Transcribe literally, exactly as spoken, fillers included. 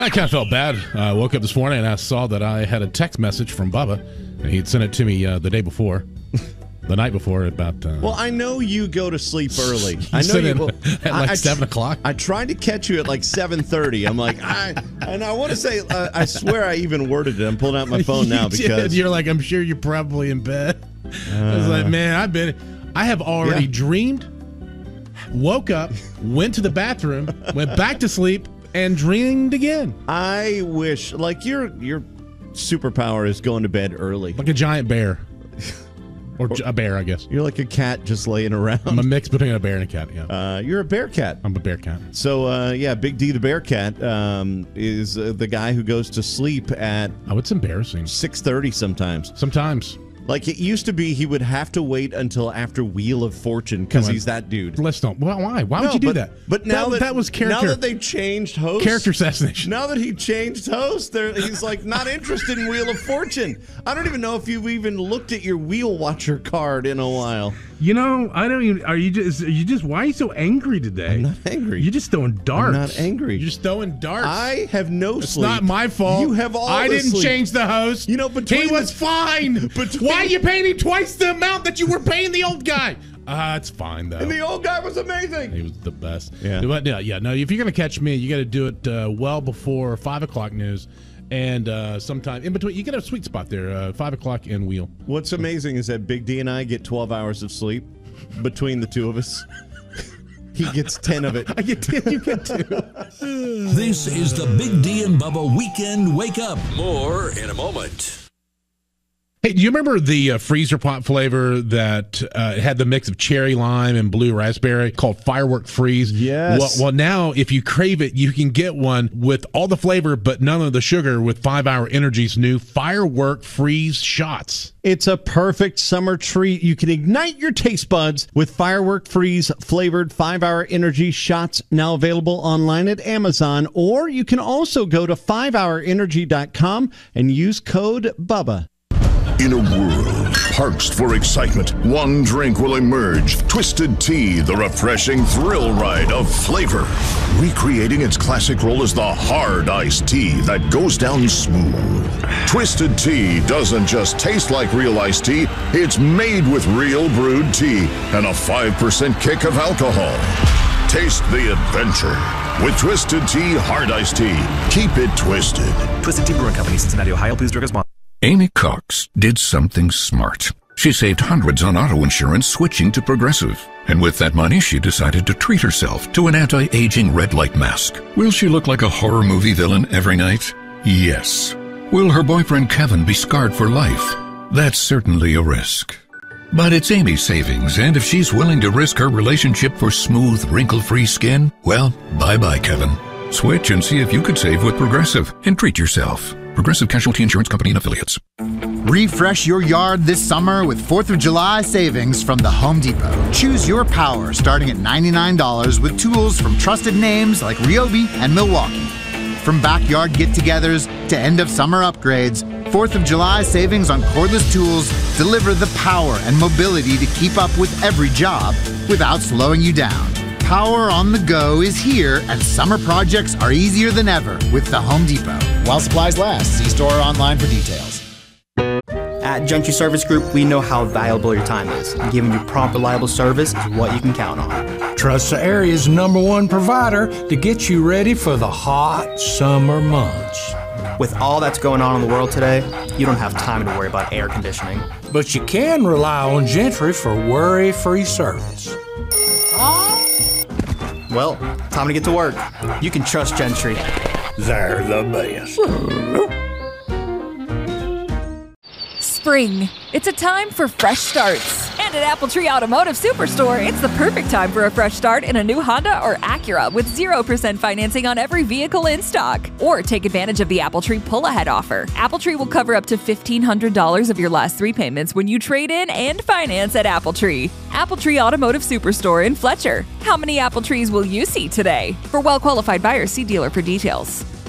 I kind of felt bad. I uh, woke up this morning and I saw that I had a text message from Bubba. And he'd sent it to me uh, the day before, the night before about... Uh, well, I know you go to sleep early. I know you well, at like I, seven I, o'clock. I tried to catch you at like seven thirty. I'm like, I and I want to say, uh, I swear I even worded it. I'm pulling out my phone now you because... Did. You're like, I'm sure you're probably in bed. Uh, I was like, man, I've been... I have already yeah. dreamed, woke up, went to the bathroom, went back to sleep, and dreamed again. I wish, like, your your superpower is going to bed early. Like a giant bear. Or, or a bear, I guess. You're like a cat just laying around. I'm a mix between a bear and a cat, yeah. Uh, you're a bear cat. I'm a bear cat. So, uh, yeah, Big D the bear cat um, is uh, the guy who goes to sleep at... Oh, it's embarrassing. six thirty sometimes. Sometimes. Like, it used to be he would have to wait until after Wheel of Fortune because he's that dude. Let's don't. Well, why? Why no, would you do but, that? But now that, that, that was character. Now that they changed host. Character assassination. Now that he changed host, he's like not interested in Wheel of Fortune. I don't even know if you've even looked at your Wheel Watcher card in a while. You know, I don't even. Are you just? Are you just? Why are you so angry today? I'm not angry. You're just throwing darts. I'm not angry. You're just throwing darts. I have no it's sleep. It's not my fault. You have all I the didn't sleep. change the host. You know, between he was the, fine. Between, Why are you paying him twice the amount that you were paying the old guy? Uh, it's fine though. And the old guy was amazing. He was the best. Yeah. But yeah, yeah. No, if you're gonna catch me, you got to do it uh, well before five o'clock news. And uh, sometime in between, you get a sweet spot there, uh, five o'clock and Wheel. What's amazing is that Big D and I get twelve hours of sleep between the two of us. He gets ten of it. I get ten, you get two. This is the Big D and Bubba Weekend Wake Up. More in a moment. Hey, do you remember the uh, freezer pop flavor that uh, had the mix of cherry lime and blue raspberry called Firework Freeze? Yes. Well, well, now if you crave it, you can get one with all the flavor but none of the sugar with five hour Energy's new Firework Freeze shots. It's a perfect summer treat. You can ignite your taste buds with Firework Freeze flavored five hour Energy shots, now available online at Amazon, or you can also go to five hour energy dot com and use code BUBBA. In a world parched for excitement, one drink will emerge. Twisted Tea, the refreshing thrill ride of flavor. Recreating its classic role as the hard iced tea that goes down smooth. Twisted Tea doesn't just taste like real iced tea, it's made with real brewed tea and a five percent kick of alcohol. Taste the adventure with Twisted Tea Hard Iced Tea. Keep it twisted. Twisted Tea Brewing Company, Cincinnati, Ohio. Please drink responsibly. Amy Cox did something smart. She saved hundreds on auto insurance switching to Progressive. And with that money, she decided to treat herself to an anti-aging red light mask. Will she look like a horror movie villain every night? Yes. Will her boyfriend Kevin be scarred for life? That's certainly a risk. But it's Amy's savings, and if she's willing to risk her relationship for smooth, wrinkle-free skin, well, bye-bye, Kevin. Switch and see if you could save with Progressive and treat yourself. Progressive Casualty Insurance Company and Affiliates. Refresh your yard this summer with fourth of July savings from the Home Depot. Choose your power starting at ninety-nine dollars with tools from trusted names like Ryobi and Milwaukee. From backyard get-togethers to end-of-summer upgrades, fourth of July savings on cordless tools deliver the power and mobility to keep up with every job without slowing you down. Power on the go is here, and summer projects are easier than ever with the Home Depot. While supplies last, see store or online for details. At Gentry Service Group, we know how valuable your time is. And giving you prompt, reliable service is what you can count on. Trust the area's number one provider to get you ready for the hot summer months. With all that's going on in the world today, you don't have time to worry about air conditioning. But you can rely on Gentry for worry-free service. Well, time to get to work. You can trust Gentry. They're the best. Spring. It's a time for fresh starts. And at Apple Tree Automotive Superstore, it's the perfect time for a fresh start in a new Honda or Acura with zero percent financing on every vehicle in stock. Or take advantage of the Apple Tree pull-ahead offer. Apple Tree will cover up to fifteen hundred dollars of your last three payments when you trade in and finance at Apple Tree. Apple Tree Automotive Superstore in Fletcher. How many Apple Trees will you see today? For well-qualified buyers, see dealer for details.